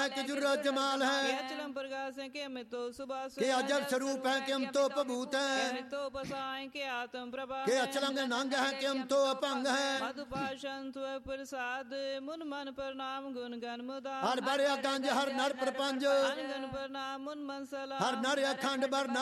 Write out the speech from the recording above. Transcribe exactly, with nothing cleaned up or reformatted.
है कि जुर्र जमाल है, के अचलम प्रकाश है, के अमितो सुभाष के अजब स्वरूप है, कि अमतो पभूत है, अमितो पसाय के आत्म प्रभा के अचलंग नंग है, कि अमतो अपंग है। मधुपाशन तुय प्रसाद मुन मन प्रणाम गुण गण मुदा हर बर अगंज हर नर प्रपंच, अनगन प्रणाम मुन मन सलाम हर नर अखंड बर